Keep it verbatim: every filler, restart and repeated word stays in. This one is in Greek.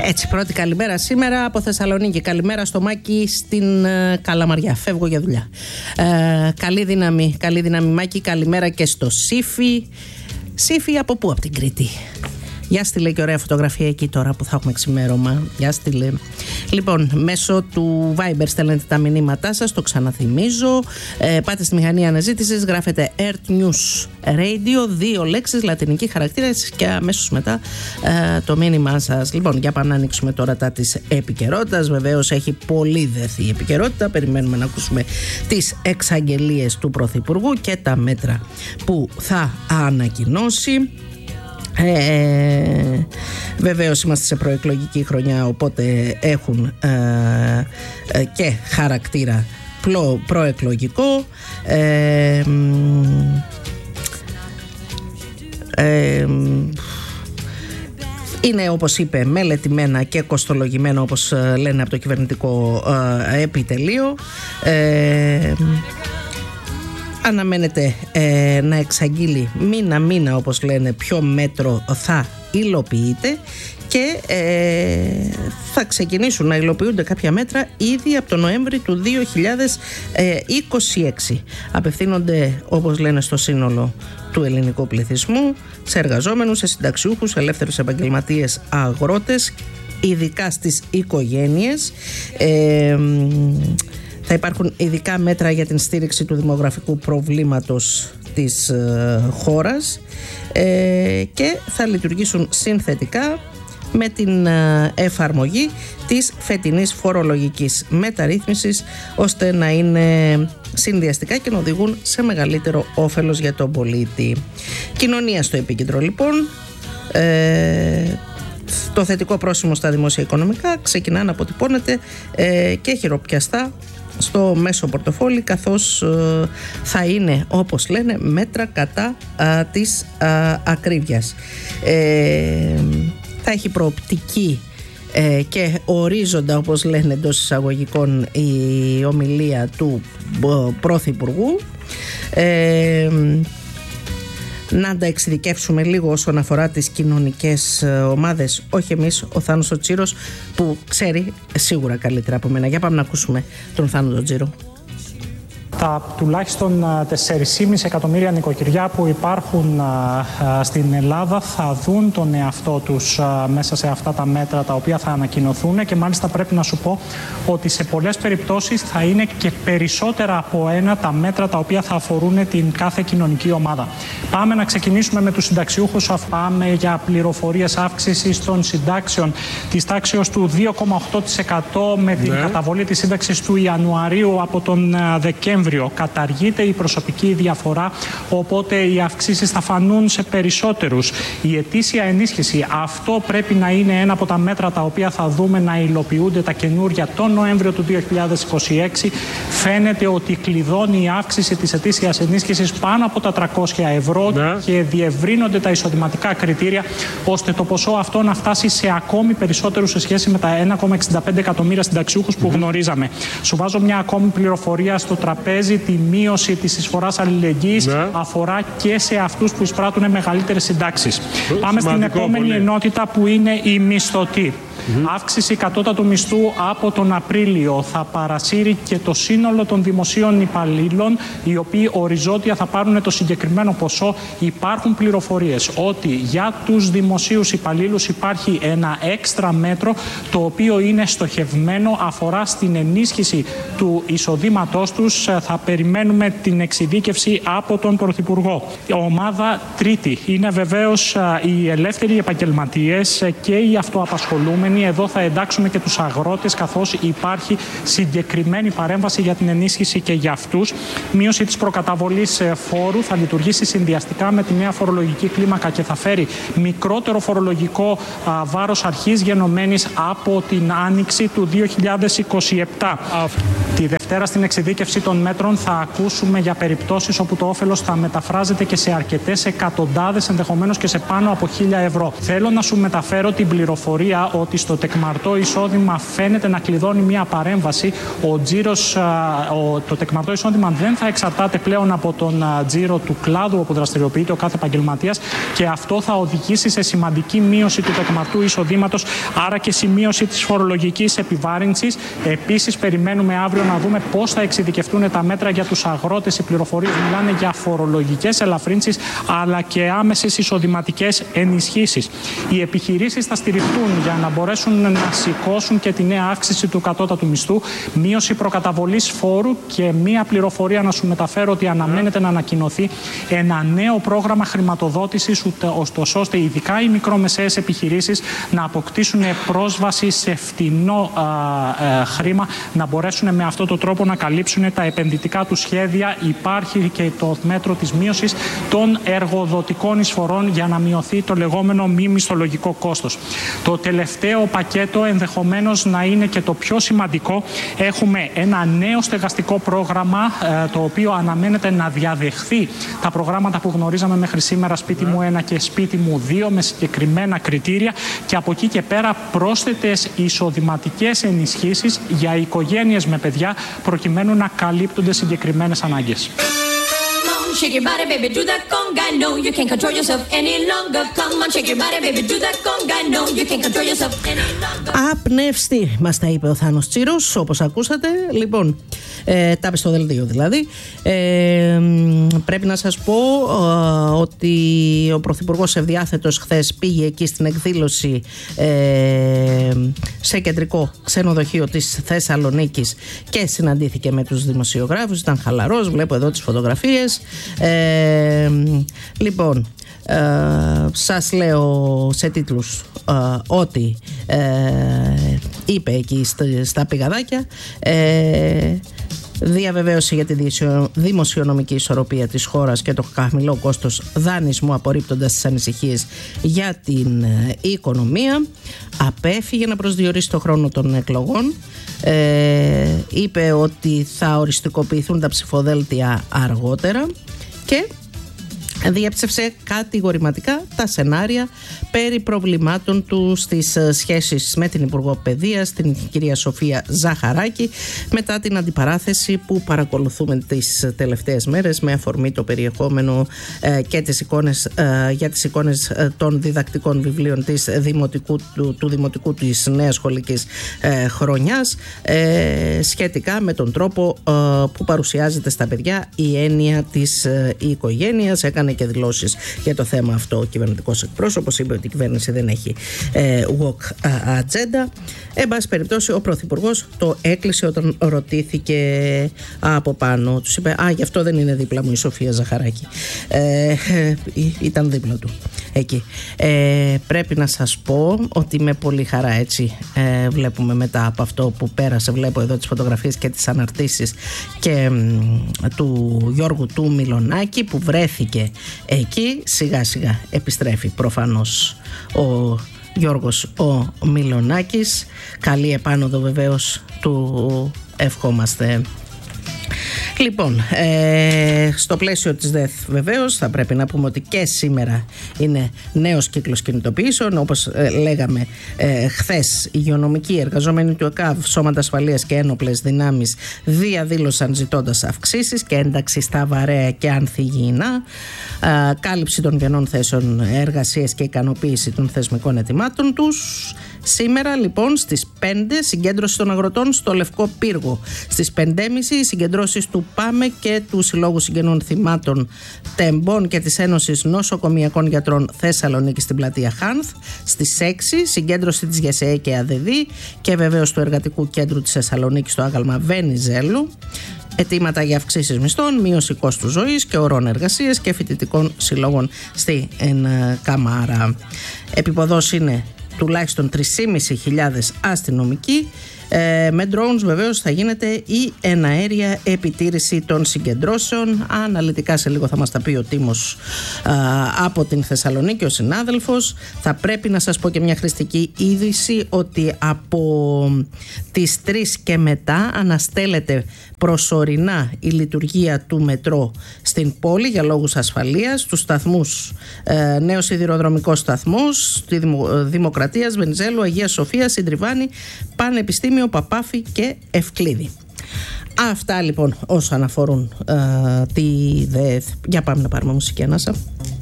Έτσι, πρώτη καλημέρα σήμερα από Θεσσαλονίκη. Καλημέρα στο Μάκη στην uh, Καλαμαριά. Φεύγω για δουλειά. Uh, καλή δύναμη, καλή δύναμη Μάκη. Καλημέρα και στο Σύφη. Σύφη από πού? Από την Κρήτη. Για στείλε και ωραία φωτογραφία εκεί τώρα που θα έχουμε ξημέρωμα. Για στείλε. Λοιπόν, μέσω του Viber στέλνετε τα μηνύματά σας, το ξαναθυμίζω. Ε, πάτε στη μηχανή αναζήτησης, γράφετε Earth News Radio, δύο λέξεις, λατινική χαρακτήρα και αμέσως μετά ε, το μήνυμά σας. Λοιπόν, για πάμε να ανοίξουμε τώρα τα της επικαιρότητας. Βεβαίως έχει πολύ δεθεί η επικαιρότητα. Περιμένουμε να ακούσουμε τις εξαγγελίες του Πρωθυπουργού και τα μέτρα που θα ανακοινώσει. Ε, βεβαίως είμαστε σε προεκλογική χρονιά, οπότε έχουν ε, ε, και χαρακτήρα προ, προεκλογικό. ε, ε, είναι, όπως είπε, μελετημένα και κοστολογημένα, όπως λένε από το κυβερνητικό ε, επιτελείο. ε, Αναμένεται ε, να εξαγγείλει μήνα μήνα, όπως λένε, ποιο μέτρο θα υλοποιείται και ε, θα ξεκινήσουν να υλοποιούνται κάποια μέτρα ήδη από τον Νοέμβρη του δύο χιλιάδες είκοσι έξι. Απευθύνονται, όπως λένε, στο σύνολο του ελληνικού πληθυσμού, σε εργαζόμενους, σε συνταξιούχους, ελεύθερους επαγγελματίες, αγρότες, ειδικά στις οικογένειες. ε, Θα υπάρχουν ειδικά μέτρα για την στήριξη του δημογραφικού προβλήματος της ε, χώρας ε, και θα λειτουργήσουν συνθετικά με την ε, εφαρμογή της φετινής φορολογικής μεταρρύθμισης, ώστε να είναι συνδυαστικά και να οδηγούν σε μεγαλύτερο όφελος για τον πολίτη. Κοινωνία στο επίκεντρο, λοιπόν. Ε, το θετικό πρόσημο στα δημόσια οικονομικά ξεκινά να αποτυπώνεται ε, και χειροπιαστά στο μέσο πορτοφόλι, καθώς ε, θα είναι, όπως λένε, μέτρα κατά α, της α, ακρίβειας. Ε, θα έχει προοπτική ε, και ορίζοντα, όπως λένε εντός εισαγωγικών, η ομιλία του ε, Πρωθυπουργού. Ε, να τα εξειδικεύσουμε λίγο όσον αφορά τις κοινωνικές ομάδες. Όχι εμείς, ο Θάνος ο Τσίρος, που ξέρει σίγουρα καλύτερα από μένα. Για πάμε να ακούσουμε τον Θάνο τον Τσίρο. Τα τουλάχιστον τέσσερα κόμμα πέντε εκατομμύρια νοικοκυριά που υπάρχουν στην Ελλάδα θα δουν τον εαυτό τους μέσα σε αυτά τα μέτρα τα οποία θα ανακοινωθούν, και μάλιστα πρέπει να σου πω ότι σε πολλές περιπτώσεις θα είναι και περισσότερα από ένα τα μέτρα τα οποία θα αφορούν την κάθε κοινωνική ομάδα. Πάμε να ξεκινήσουμε με τους συνταξιούχους. Πάμε για πληροφορίες αύξησης των συντάξεων της τάξης του δύο κόμμα οκτώ τοις εκατό με την ναι. καταβολή της σύνταξης του Ιανουαρίου από τον Δεκέμβριο. Καταργείται η προσωπική διαφορά, οπότε οι αυξήσεις θα φανούν σε περισσότερους. Η ετήσια ενίσχυση, αυτό πρέπει να είναι ένα από τα μέτρα τα οποία θα δούμε να υλοποιούνται τα καινούρια τον Νοέμβριο του δύο χιλιάδες είκοσι έξι. Φαίνεται ότι κλειδώνει η αύξηση της ετήσιας ενίσχυσης πάνω από τα τριακόσια ευρώ ναι. και διευρύνονται τα εισοδηματικά κριτήρια, ώστε το ποσό αυτό να φτάσει σε ακόμη περισσότερους σε σχέση με τα ένα κόμμα εξήντα πέντε εκατομμύρια συνταξιούχους που mm-hmm. γνωρίζαμε. Σου βάζω μια ακόμη πληροφορία στο τραπέζι. Τη μείωση της εισφοράς αλληλεγγύης ναι. αφορά και σε αυτούς που εισπράττουν μεγαλύτερες συντάξεις. Πάμε στην επόμενη πολύ. ενότητα, που είναι η μισθωτή. Mm-hmm. Αύξηση κατώτατου μισθού από τον Απρίλιο θα παρασύρει και το σύνολο των δημοσίων υπαλλήλων, οι οποίοι οριζόντια θα πάρουν το συγκεκριμένο ποσό. Υπάρχουν πληροφορίες ότι για τους δημοσίους υπαλλήλους υπάρχει ένα έξτρα μέτρο, το οποίο είναι στοχευμένο, αφορά στην ενίσχυση του εισοδήματός τους. Θα περιμένουμε την εξειδίκευση από τον Πρωθυπουργό. Η ομάδα τρίτη είναι βεβαίως οι ελεύθεροι επαγγελματίες και οι αυτοαπασχολούμενοι. Εδώ θα εντάξουμε και τους αγρότες, καθώς υπάρχει συγκεκριμένη παρέμβαση για την ενίσχυση και για αυτούς. Μείωση της προκαταβολής φόρου θα λειτουργήσει συνδυαστικά με τη νέα φορολογική κλίμακα και θα φέρει μικρότερο φορολογικό α, βάρος αρχής γενομένης από την άνοιξη του δύο χιλιάδες είκοσι επτά. Τη Δευτέρα, στην εξειδίκευση των μέτρων μέτρων θα ακούσουμε για περιπτώσεις όπου το όφελος θα μεταφράζεται και σε αρκετές εκατοντάδες, ενδεχομένως και σε πάνω από χίλια ευρώ. Θέλω να σου μεταφέρω την πληροφορία ότι στο τεκμαρτό εισόδημα φαίνεται να κλειδώνει μια παρέμβαση. Ο τζίρος, ο, το τεκμαρτό εισόδημα δεν θα εξαρτάται πλέον από τον τζίρο του κλάδου όπου δραστηριοποιείται ο κάθε επαγγελματίας και αυτό θα οδηγήσει σε σημαντική μείωση του τεκμαρτού εισοδήματος, άρα και σημείωση της φορολογικής επιβάρυνσης. Επίσης, περιμένουμε αύριο να δούμε πώς θα εξειδικευτούν τα μέτρα για τους αγρότες. Οι πληροφορίες μιλάνε για φορολογικές ελαφρύνσεις αλλά και άμεσες εισοδηματικές ενισχύσεις. Οι επιχειρήσεις θα στηριχτούν για να μπορέσουν να σηκώσουν και τη νέα αύξηση του κατώτατου μισθού, μείωση προκαταβολής φόρου και μία πληροφορία να σου μεταφέρω ότι αναμένεται να ανακοινωθεί ένα νέο πρόγραμμα χρηματοδότησης, ωστόσο ώστε ειδικά οι μικρομεσαίες επιχειρήσεις να αποκτήσουν πρόσβαση σε φτηνό α, α, χρήμα, να μπορέσουν με αυτόν τον τρόπο να καλύψουν τα επενδυτικά του σχέδια. Υπάρχει και το μέτρο της μείωσης των εργοδοτικών εισφορών για να μειωθεί το λεγόμενο μη μισθολογικό κόστος. Το τελευταίο πακέτο ενδεχομένως να είναι και το πιο σημαντικό. Έχουμε ένα νέο στεγαστικό πρόγραμμα ε, το οποίο αναμένεται να διαδεχθεί τα προγράμματα που γνωρίζαμε μέχρι σήμερα, σπίτι μου ένα και σπίτι μου δύο, με συγκεκριμένα κριτήρια και από εκεί και πέρα πρόσθετες εισοδηματικές ενισχύσεις για οικογένειες με παιδιά προκειμένου να καλύπτονται συγκεκριμένες ανάγκες. Shake your body, baby, do that conga. No, you can't control yourself any longer. Come on, shake your body, baby, do that conga. No, you can't control yourself any longer. Απνευστή, μας τα είπε ο Θάνος Τσίρος, όπως ακούσατε. Λοιπόν, ε, τα είπε στο δελτίο δηλαδή. Ε, πρέπει να σας πω ε, ότι ο Πρωθυπουργός ευδιάθετος χθες πήγε εκεί στην εκδήλωση ε, σε κεντρικό ξενοδοχείο της Θεσσαλονίκης και συναντήθηκε με τους δημοσιογράφους. Ήταν χαλαρός, βλέπω εδώ τις φωτογραφίες. Ε, λοιπόν, ε, σας λέω σε τίτλους ε, ότι ε, είπε εκεί στα, στα πηγαδάκια ε, διαβεβαίωση για τη δημοσιονομική ισορροπία της χώρας και το χαμηλό κόστος δανεισμού, απορρίπτοντας τις ανησυχίες για την ε, οικονομία. Απέφυγε να προσδιορίσει το χρόνο των εκλογών. Ε, είπε ότι θα οριστικοποιηθούν τα ψηφοδέλτια αργότερα και διέψευσε κατηγορηματικά τα σενάρια περί προβλημάτων του στις σχέσεις με την Υπουργό Παιδείας, την κυρία Σοφία Ζαχαράκη, μετά την αντιπαράθεση που παρακολουθούμε τις τελευταίες μέρες με αφορμή το περιεχόμενο ε, και τις εικόνες, ε, για τις εικόνες ε, των διδακτικών βιβλίων της δημοτικού, του, του Δημοτικού της νέας σχολικής ε, χρονιάς, ε, σχετικά με τον τρόπο ε, που παρουσιάζεται στα παιδιά η έννοια της ε, οικογένειας. Έκανε και δηλώσεις για το θέμα αυτό ο κυβερνητικός εκπρόσωπος. Είπε ότι η κυβέρνηση δεν έχει ε, walk agenda. Εν πάση περιπτώσει, ο Πρωθυπουργός το έκλεισε όταν ρωτήθηκε από πάνω. Τους είπε: Α, γι' αυτό δεν είναι δίπλα μου η Σοφία Ζαχαράκη. Ε, ε, ήταν δίπλα του εκεί. Ε, πρέπει να σας πω ότι με πολύ χαρά έτσι ε, βλέπουμε μετά από αυτό που πέρασε. Βλέπω εδώ τις φωτογραφίες και τις αναρτήσεις και μ, του Γιώργου του Μιλονάκη που βρέθηκε εκεί. Σιγά σιγά επιστρέφει προφανώς ο Γιώργος ο Μιλονάκης. Καλή επάνωδο βεβαίως του ευχόμαστε. Λοιπόν, ε, στο πλαίσιο της ΔΕΘ βεβαίως θα πρέπει να πούμε ότι και σήμερα είναι νέος κύκλος κινητοποιήσεων. Όπως ε, λέγαμε ε, χθες, οι υγειονομικοί εργαζόμενοι του ΕΚΑΒ, σώματα ασφαλείας και ένοπλες δυνάμεις διαδήλωσαν ζητώντας αυξήσεις και ένταξη στα βαρέα και ανθυγιεινά, ε, κάλυψη των κενών θέσεων εργασίας και ικανοποίηση των θεσμικών αιτημάτων τους. Σήμερα λοιπόν στις πέντε συγκέντρωση των αγροτών στο Λευκό Πύργο. Στις πέντε και μισή οι συγκεντρώσεις του ΠΑΜΕ και του Συλλόγου Συγγενών Θυμάτων Τεμπών και της Ένωσης Νοσοκομιακών Γιατρών Θεσσαλονίκη στην πλατεία Χάνθ. Στις έξι συγκέντρωση της ΓΕΣΕΕ και ΑΔΕΔΗ και βεβαίως του Εργατικού Κέντρου της Θεσσαλονίκης στο άγαλμα Βενιζέλου. Αιτήματα για αυξήσεις μισθών, μείωση κόστου ζωής και ωρών εργασίας και φοιτητικών συλλόγων στην Καμάρα. Επιποδός είναι τουλάχιστον τρεις χιλιάδες πεντακόσιοι αστυνομικοί. Ε, με drones βεβαίως θα γίνεται η εναέρια επιτήρηση των συγκεντρώσεων. Αναλυτικά σε λίγο θα μας τα πει ο Τίμος α, από την Θεσσαλονίκη, ο συνάδελφος. Θα πρέπει να σας πω και μια χρηστική είδηση ότι από τις τρεις και μετά αναστέλλεται προσωρινά η λειτουργία του μετρό στην πόλη για λόγους ασφαλείας. Τους σταθμούς ε, νέος σιδηροδρομικός σταθμός τη Δημο, Δημοκρατίας, Βενιζέλου, Αγίας Σοφίας, Συντριβάνη, Πανεπιστήμιο, Παπάφη και Ευκλήδη. Αυτά λοιπόν όσον αφορούν ε, τη ΔΕΘ. Για πάμε να πάρουμε μουσική ανάσα.